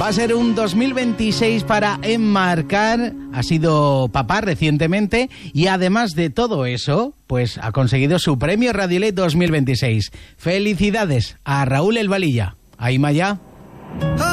Va a ser un 2026 para enmarcar. Ha sido papá recientemente y además de todo eso, pues ha conseguido su premio Radiolate 2026. Felicidades a Raúl El Valilla. Ahí Maya.